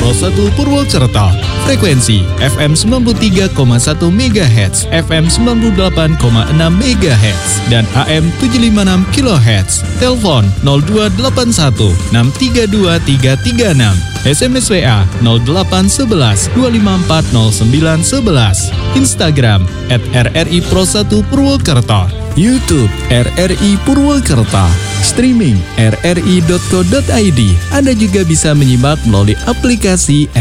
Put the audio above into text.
Pro 1 Purwokerto. Frekuensi FM 93,1 MHz, FM 98,6 MHz, dan AM 756 kHz. Telepon 0281 632 336. SMS WA 0811 254 0911. Instagram @RRI Pro 1 Purwokerto. YouTube RRI Purwokerto. Streaming rri.co.id. Anda juga bisa menyimak melalui aplikasi